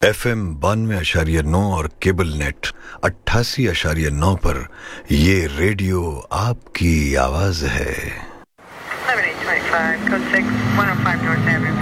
FM 92.9 और cable net 88.9 पर ये रेडियो आपकी आवाज है। 7825, code 6, 105 North Avenue.